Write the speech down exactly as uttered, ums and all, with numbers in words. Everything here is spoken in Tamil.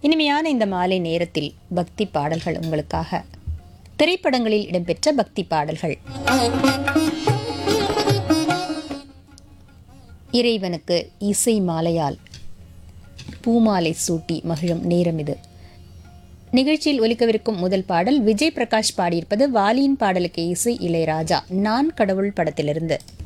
இனிமையான இந்த மாலை நேரத்தில் பக்தி பாடல்கள் உங்களுக்காக. திரைப்படங்களில் இடம்பெற்ற பக்தி பாடல்கள். இறைவனுக்கு இசை மாலையால் பூமாலை சூட்டி மகிழும் நேரம் இது. நிகழ்ச்சியில் ஒலிக்கவிருக்கும் முதல் பாடல் விஜய் பிரகாஷ் பாடியிருப்பது. வாலியின் பாடலுக்கு இசை இளையராஜா. நான் கடவுள் படத்திலிருந்து.